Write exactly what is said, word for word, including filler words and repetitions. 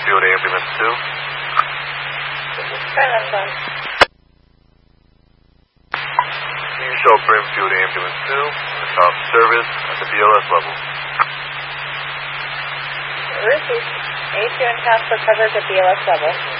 Brimfield Ambulance two. Try that one. Can you show Brimfield Ambulance two, the top service at the B L S level? Received. A two and task for coverage at B L S level.